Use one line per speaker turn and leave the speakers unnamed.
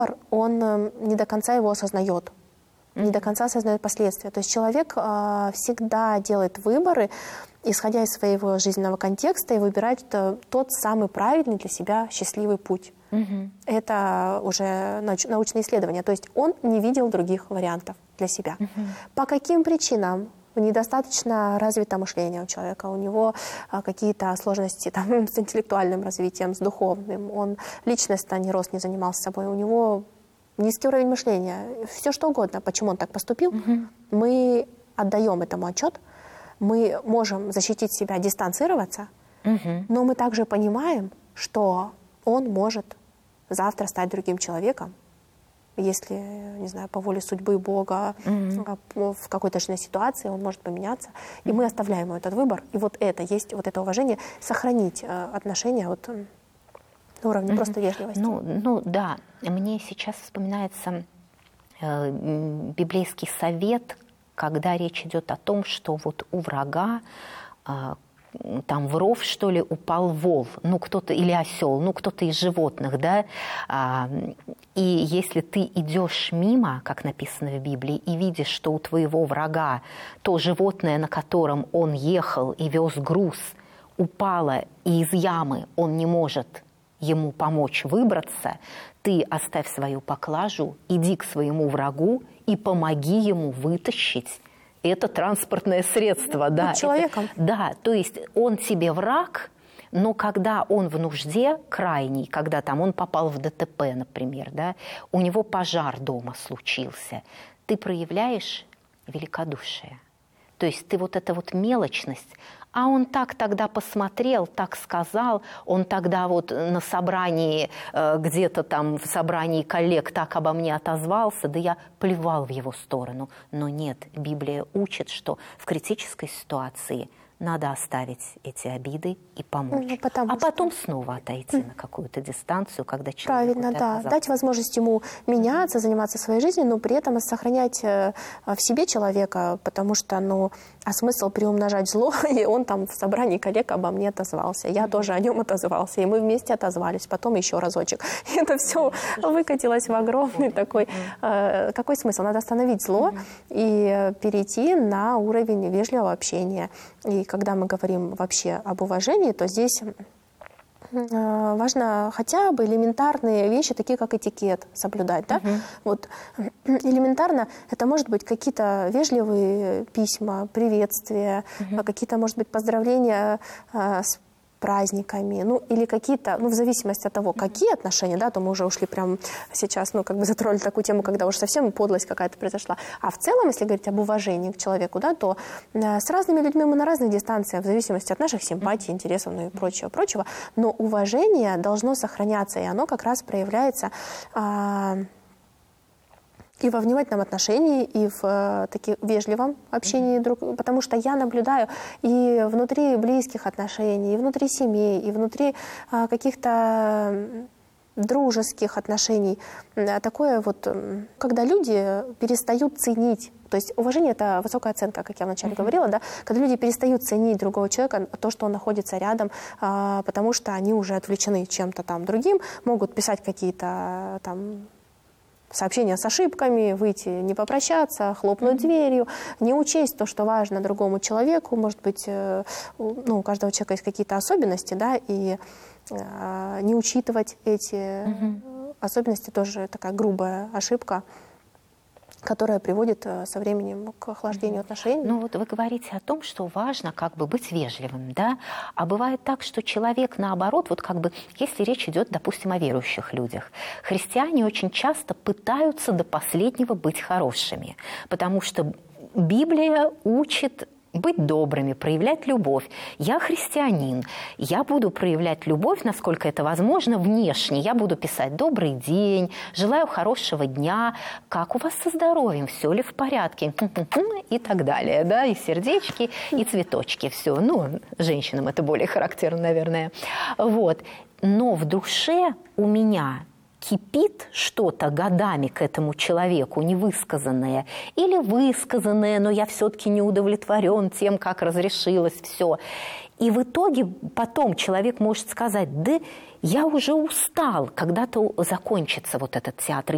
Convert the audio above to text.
он не до конца его осознает, не до конца осознает последствия. То есть человек всегда делает выборы, исходя из своего жизненного контекста, и выбирает тот самый правильный для себя счастливый путь. Это уже научные исследования. То есть он не видел других вариантов для себя. По каким причинам? Недостаточно развито мышление у человека, у него какие-то сложности там, с интеллектуальным развитием, с духовным, он личностно не рос, не занимался собой, у него низкий уровень мышления, все что угодно. Почему он так поступил, мы отдаем этому отчет, мы можем защитить себя, дистанцироваться, но мы также понимаем, что он может завтра стать другим человеком, если, не знаю, по воле судьбы Бога в какой-то жизненной ситуации он может поменяться, и мы оставляем ему этот выбор. И вот это есть, вот это уважение, сохранить отношения вот на уровне просто вежливости.
Ну да, мне сейчас вспоминается библейский совет, когда речь идет о том, что вот у врага там в ров, что ли, упал вол, ну, кто-то, или осел, ну, кто-то из животных, да, и если ты идешь мимо, как написано в Библии, и видишь, что у твоего врага то животное, на котором он ехал и вез груз, упало, и из ямы он не может ему помочь выбраться, ты оставь свою поклажу, иди к своему врагу и помоги ему вытащить это транспортное средство. Да,
человеком.
Да, то есть он тебе враг, но когда он в нужде крайний, когда там он попал в ДТП, например, да, у него пожар дома случился, ты проявляешь великодушие. То есть ты вот эта вот мелочность, а он так тогда посмотрел, так сказал, он тогда вот на собрании, где-то там в собрании коллег так обо мне отозвался, да я плевал в его сторону. Но нет, Библия учит, что в критической ситуации надо оставить эти обиды и помочь. А потом снова отойти на какую-то дистанцию, когда человек...
Правильно, да. Дать возможность ему меняться, заниматься своей жизнью, но при этом сохранять в себе человека, потому что, ну, а смысл приумножать зло, и он там в собрании коллег обо мне отозвался. Я тоже о нем отозвался, и мы вместе отозвались, потом еще разочек. И это все выкатилось в огромный такой... Какой смысл? Надо остановить зло и перейти на уровень вежливого общения. И когда мы говорим вообще об уважении, то здесь важно хотя бы элементарные вещи, такие как этикет, соблюдать. Да? Вот, элементарно это может быть какие-то вежливые письма, приветствия, какие-то, может быть, поздравления с праздниками, ну, или какие-то, ну, в зависимости от того, какие отношения, да, то мы уже ушли прям сейчас, ну, как бы затронули такую тему, когда уже совсем подлость какая-то произошла. А в целом, если говорить об уважении к человеку, да, то с разными людьми мы на разных дистанциях, в зависимости от наших симпатий, интересов, ну, и прочего. Но уважение должно сохраняться, и оно как раз проявляется и во внимательном отношении, и в таких вежливом общении потому что я наблюдаю и внутри близких отношений, и внутри семей, и внутри каких-то дружеских отношений такое вот, когда люди перестают ценить. То есть уважение – это высокая оценка, как я вначале говорила, да, когда люди перестают ценить другого человека, то, что он находится рядом, потому что они уже отвлечены чем-то там другим, могут писать какие-то там сообщения с ошибками, выйти, не попрощаться, хлопнуть дверью, не учесть то, что важно другому человеку. Может быть, ну, у каждого человека есть какие-то особенности, да, и не учитывать эти особенности тоже такая грубая ошибка, которая приводит со временем к охлаждению отношений.
Ну вот вы говорите о том, что важно как бы быть вежливым, да? А бывает так, что человек наоборот, вот как бы, если речь идет, допустим, о верующих людях, христиане очень часто пытаются до последнего быть хорошими, потому что Библия учит быть добрыми, проявлять любовь. Я христианин, я буду проявлять любовь, насколько это возможно, внешне. Я буду писать «добрый день», «желаю хорошего дня», «как у вас со здоровьем», «все ли в порядке» и так далее. Да? И сердечки, и цветочки. Все. Ну, женщинам это более характерно, наверное. Вот. Но в душе у меня кипит что-то годами к этому человеку, невысказанное, или высказанное, но я все-таки не удовлетворен тем, как разрешилось все. И в итоге потом человек может сказать: да я уже устал, когда-то закончится вот этот театр.